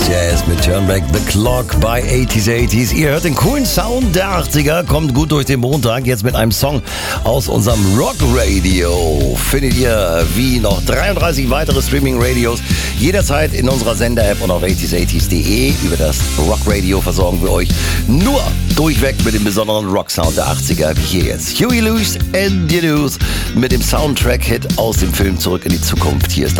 Jazz mit Turn Back the Clock bei 80s. Ihr hört den coolen Sound der 80er, kommt gut durch den Montag, jetzt mit einem Song aus unserem Rock Radio. Findet ihr wie noch 33 weitere Streaming-Radios jederzeit in unserer Sender-App und auf 80s.de. Über das Rock Radio versorgen wir euch nur durchweg mit dem besonderen Rock-Sound der 80er, wie hier jetzt Huey Lewis and the News mit dem Soundtrack-Hit aus dem Film Zurück in die Zukunft. Hier ist